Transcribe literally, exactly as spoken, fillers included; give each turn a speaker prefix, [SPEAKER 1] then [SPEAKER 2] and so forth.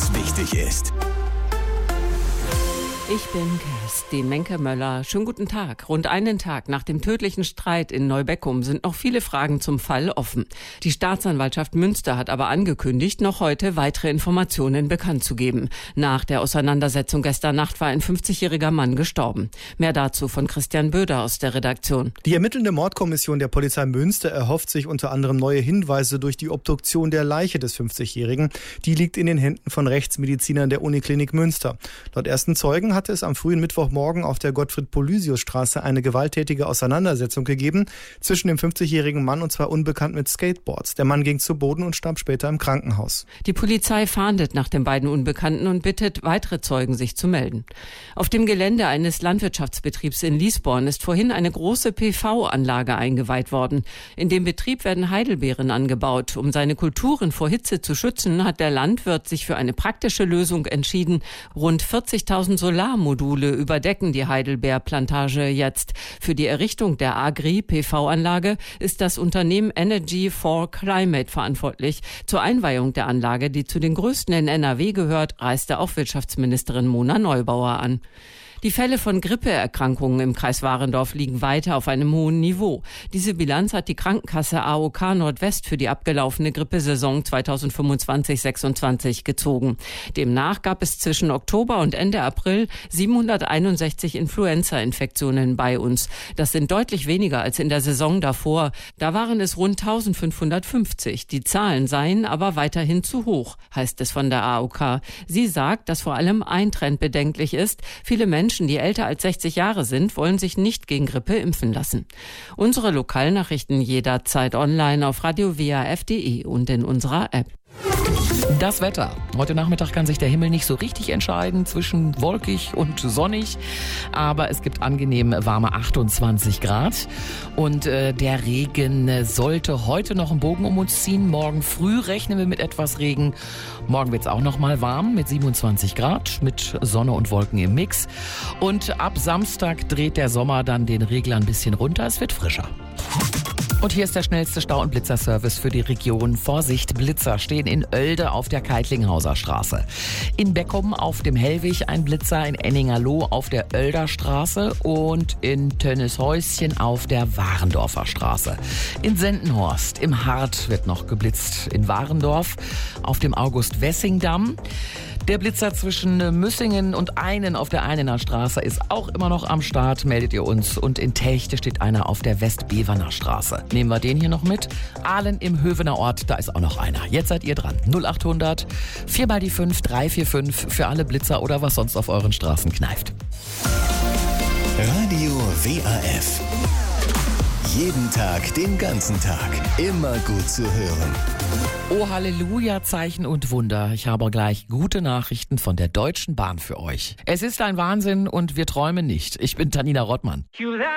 [SPEAKER 1] was wichtig ist.
[SPEAKER 2] Ich bin Kerstin Menke-Möller. Schönen guten Tag. Rund einen Tag nach dem tödlichen Streit in Neubeckum sind noch viele Fragen zum Fall offen. Die Staatsanwaltschaft Münster hat aber angekündigt, noch heute weitere Informationen bekannt zu geben. Nach der Auseinandersetzung gestern Nacht war ein fünfzigjähriger Mann gestorben. Mehr dazu von Christian Böder aus der Redaktion.
[SPEAKER 3] Die ermittelnde Mordkommission der Polizei Münster erhofft sich unter anderem neue Hinweise durch die Obduktion der Leiche des fünfzigjährigen. Die liegt in den Händen von Rechtsmedizinern der Uniklinik Münster. Laut ersten Zeugen hatte es am frühen Mittwochmorgen auf der Gottfried-Polysius-Straße eine gewalttätige Auseinandersetzung gegeben zwischen dem fünfzigjährigen Mann und zwei Unbekannten mit Skateboards. Der Mann ging zu Boden und starb später im Krankenhaus.
[SPEAKER 2] Die Polizei fahndet nach den beiden Unbekannten und bittet weitere Zeugen, sich zu melden. Auf dem Gelände eines Landwirtschaftsbetriebs in Liesborn ist vorhin eine große P V-Anlage eingeweiht worden. In dem Betrieb werden Heidelbeeren angebaut. Um seine Kulturen vor Hitze zu schützen, hat der Landwirt sich für eine praktische Lösung entschieden. Rund vierzigtausend Solarmodule überdecken die Heidelbeerplantage jetzt. Für die Errichtung der Agri-P V-Anlage ist das Unternehmen Energy for Climate verantwortlich. Zur Einweihung der Anlage, die zu den größten in N R W gehört, reiste auch Wirtschaftsministerin Mona Neubauer an. Die Fälle von Grippeerkrankungen im Kreis Warendorf liegen weiter auf einem hohen Niveau. Diese Bilanz hat die Krankenkasse A O K Nordwest für die abgelaufene Grippesaison zweitausendfünfundzwanzig sechsundzwanzig gezogen. Demnach gab es zwischen Oktober und Ende April siebenhunderteinundsechzig Influenza-Infektionen bei uns. Das sind deutlich weniger als in der Saison davor. Da waren es rund eintausendfünfhundertfünfzig. Die Zahlen seien aber weiterhin zu hoch, heißt es von der A O K. Sie sagt, dass vor allem ein Trend bedenklich ist. Viele Menschen, die älter als sechzig Jahre sind, wollen sich nicht gegen Grippe impfen lassen. Unsere Lokalnachrichten jederzeit online auf radio w a f punkt d e und in unserer App.
[SPEAKER 4] Das Wetter. Heute Nachmittag kann sich der Himmel nicht so richtig entscheiden zwischen wolkig und sonnig, aber es gibt angenehm warme achtundzwanzig Grad und äh, der Regen sollte heute noch einen Bogen um uns ziehen. Morgen früh rechnen wir mit etwas Regen. Morgen wird es auch noch mal warm mit siebenundzwanzig Grad, mit Sonne und Wolken im Mix. Und ab Samstag dreht der Sommer dann den Regler ein bisschen runter. Es wird frischer. Und hier ist der schnellste Stau- und Blitzerservice für die Region. Vorsicht, Blitzer stehen in Oelde auf der Keitlinghauser Straße. In Beckum auf dem Hellwig ein Blitzer, in Enningerloh auf der Oelder Straße und in Tönnieshäuschen auf der Warendorfer Straße. In Sendenhorst im Hart wird noch geblitzt. In Warendorf auf dem August-Wessing-Damm. Der Blitzer zwischen Müssingen und Einen auf der Einener Straße ist auch immer noch am Start, meldet ihr uns. Und in Telchte steht einer auf der Westbeverner Straße. Nehmen wir den hier noch mit. Ahlen im Hövener Ort, da ist auch noch einer. Jetzt seid ihr dran. null achthundert vier mal die fünf drei vier fünf für alle Blitzer oder was sonst auf euren Straßen kneift.
[SPEAKER 1] Radio W A F. Jeden Tag, den ganzen Tag. Immer gut zu hören.
[SPEAKER 4] Oh Halleluja, Zeichen und Wunder. Ich habe gleich gute Nachrichten von der Deutschen Bahn für euch. Es ist ein Wahnsinn und wir träumen nicht. Ich bin Tanina Rottmann.